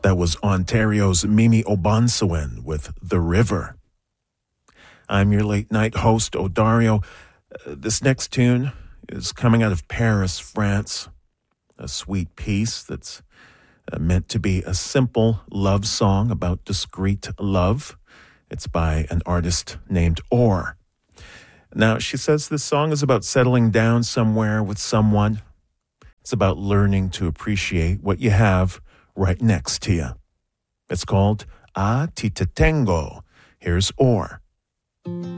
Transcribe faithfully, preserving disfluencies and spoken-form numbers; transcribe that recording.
That was Ontario's Mimi Obansewin with The River. I'm your late night host, Odario. Uh, this next tune is coming out of Paris, France. A sweet piece that's uh, meant to be a simple love song about discreet love. It's by an artist named Or. Now, she says this song is about settling down somewhere with someone. It's about learning to appreciate what you have right next to you. It's called A Ti Te Tengo. Here's Or.